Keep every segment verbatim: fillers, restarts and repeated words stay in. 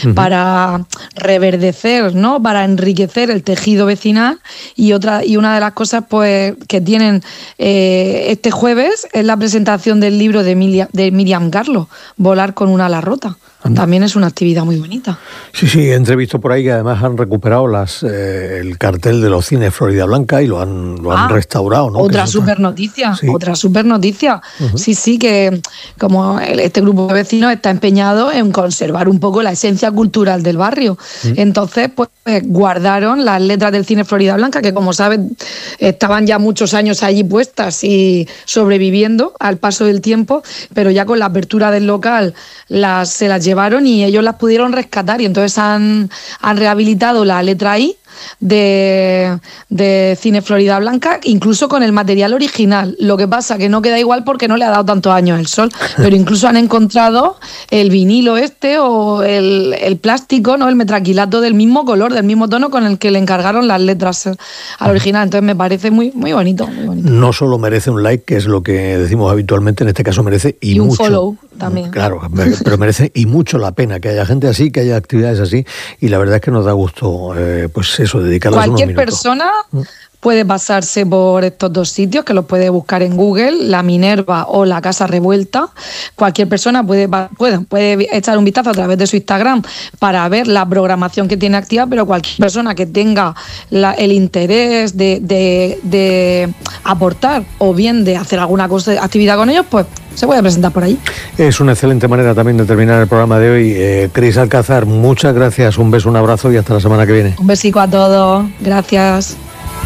uh-huh. para reverdecer, ¿no? Para enriquecer el tejido vecinal. Y otra y una de las cosas pues que tienen eh, este jueves es la presentación del libro de, Emilia, de Miriam Garlo, Volar con un ala rota. También es una actividad muy bonita. Sí, sí, he entrevisto por ahí que además han recuperado las eh, el cartel de los cines Florida Blanca y lo han, lo han ah, restaurado, ¿no? Otra súper noticia, sí. otra súper noticia. Uh-huh. Sí, sí, que como este grupo de vecinos está empeñado en conservar un poco la esencia cultural del barrio. Uh-huh. Entonces, pues guardaron las letras del cine Florida Blanca, que como saben, estaban ya muchos años allí puestas y sobreviviendo al paso del tiempo, pero ya con la apertura del local las, se las llevaron y ellos las pudieron rescatar y entonces han, han rehabilitado la letra I de, de Cine Florida Blanca, incluso con el material original. Lo que pasa que no queda igual porque no le ha dado tantos años el sol, pero incluso han encontrado el vinilo este o el, el plástico, ¿no? El metraquilato del mismo color, del mismo tono con el que le encargaron las letras al original. Entonces me parece muy, muy bonito, muy bonito. No solo merece un like, que es lo que decimos habitualmente, en este caso merece y, y un mucho. follow también. Claro, pero merece y mucho la pena que haya gente así, que haya actividades así, y la verdad es que nos da gusto, eh, pues eso, dedicarles unos Cualquier minutos. persona puede pasarse por estos dos sitios, que los puede buscar en Google, La Minerva o La Casa Revuelta. Cualquier persona puede, puede, puede echar un vistazo a través de su Instagram para ver la programación que tiene activa, pero cualquier persona que tenga la, el interés de, de, de aportar o bien de hacer alguna cosa, actividad con ellos, pues se puede presentar por ahí. Es una excelente manera también de terminar el programa de hoy. Eh, Cris Alcázar, muchas gracias, un beso, un abrazo y hasta la semana que viene. Un besico a todos, gracias.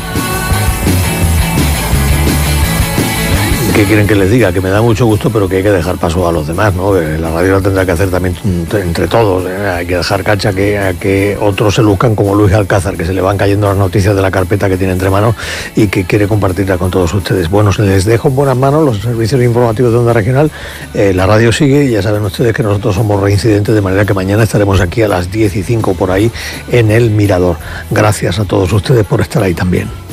¿Qué quieren que les diga? Que me da mucho gusto, pero que hay que dejar paso a los demás, ¿no? La radio la tendrá que hacer también entre todos, ¿eh? Hay que dejar cancha que, a que otros se luzcan como Luis Alcázar, que se le van cayendo las noticias de la carpeta que tiene entre manos y que quiere compartirla con todos ustedes. Bueno, les dejo en buenas manos los servicios informativos de Onda Regional. Eh, la radio sigue y ya saben ustedes que nosotros somos reincidentes, de manera que mañana estaremos aquí a las diez y cinco por ahí en El Mirador. Gracias a todos ustedes por estar ahí también.